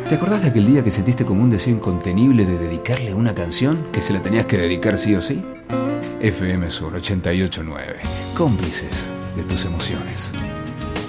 ¿Te acordás de aquel día que sentiste como un deseo incontenible de dedicarle una canción que se la tenías que dedicar sí o sí? FM Sur 88.9, cómplices de tus emociones.